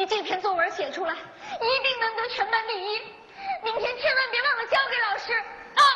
你这篇作文写出来，一定能得全班第一。明天千万别忘了交给老师啊！